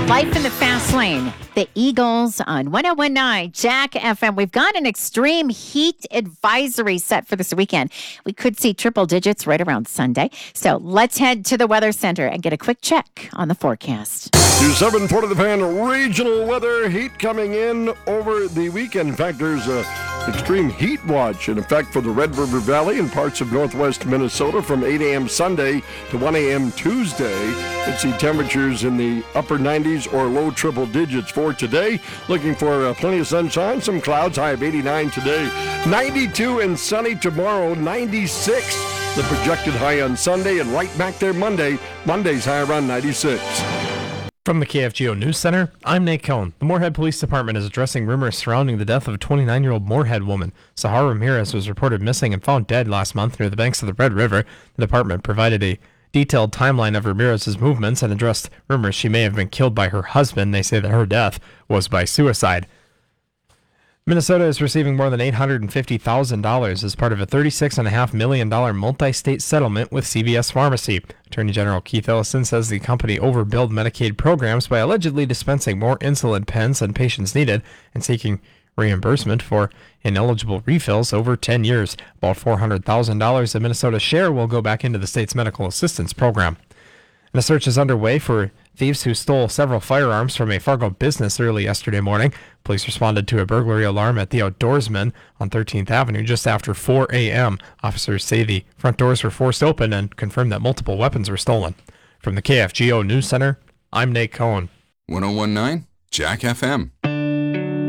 Life in the Fast Lane. The Eagles on 101.9 Jack FM. We've got an extreme heat advisory set for this weekend. We could see triple digits right around Sunday. So let's head to the Weather Center and get a quick check on the forecast. To 7 Port of the Pan regional weather. Heat coming in over the weekend. In fact, there's a extreme heat watch in effect for the Red River Valley and parts of northwest Minnesota from 8 a.m. Sunday to 1 a.m. Tuesday. Let's see temperatures in the upper 90s or low triple digits for today. Looking for plenty of sunshine, some clouds, high of 89 today. 92 and sunny tomorrow, 96 the projected high on Sunday, and right back there Monday. Monday's high around 96. From the KFGO News Center, I'm Nate Cohn. The Moorhead Police Department is addressing rumors surrounding the death of a 29-year-old Moorhead woman. Sahara Ramirez was reported missing and found dead last month near the banks of the Red River. The department provided a detailed timeline of Ramirez's movements and addressed rumors she may have been killed by her husband. They say that her death was by suicide. Minnesota is receiving more than $850,000 as part of a $36.5 million multi-state settlement with CVS Pharmacy. Attorney General Keith Ellison says the company overbilled Medicaid programs by allegedly dispensing more insulin pens than patients needed and seeking reimbursement for ineligible refills over 10 years. About $400,000 of Minnesota's share will go back into the state's medical assistance program. And a search is underway for thieves who stole several firearms from a Fargo business early yesterday morning. Police responded to a burglary alarm at the Outdoorsman on 13th Avenue just after 4 a.m. Officers say the front doors were forced open and confirmed that multiple weapons were stolen. From the KFGO News Center, I'm Nate Cohn. 101.9 Jack FM.